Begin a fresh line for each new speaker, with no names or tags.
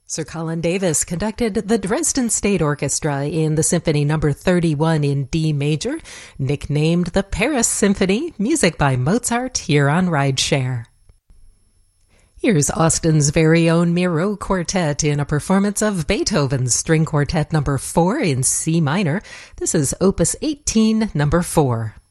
Sir Colin Davis conducted the Dresden State Orchestra in the Symphony No. 31 in D major, nicknamed the Paris Symphony, music by Mozart, here on Rideshare. Here's Austin's very own Miro Quartet in a performance of Beethoven's String Quartet No. 4 in C minor. This is Opus 18, No. 4.